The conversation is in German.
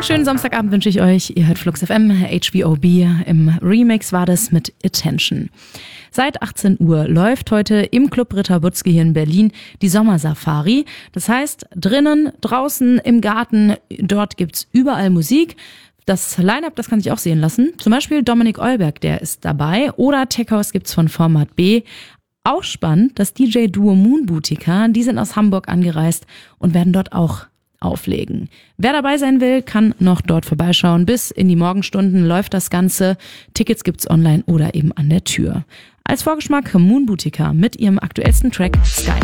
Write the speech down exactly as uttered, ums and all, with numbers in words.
Schönen Samstagabend wünsche ich euch. Ihr hört Flux F M, H B O B. Im Remix war das mit Attention. Seit achtzehn Uhr läuft heute im Club Ritter Butzke hier in Berlin die Sommersafari. Das heißt, drinnen, draußen, im Garten, dort gibt's überall Musik. Das Line-Up, das kann sich auch sehen lassen. Zum Beispiel Dominik Eulberg, der ist dabei. Oder Tech House gibt's von Format B. Auch spannend, das D J-Duo Moonbootica, die sind aus Hamburg angereist und werden dort auch auflegen. Wer dabei sein will, kann noch dort vorbeischauen. Bis in die Morgenstunden läuft das Ganze. Tickets gibt's online oder eben an der Tür. Als Vorgeschmack Moonbootica mit ihrem aktuellsten Track Sky.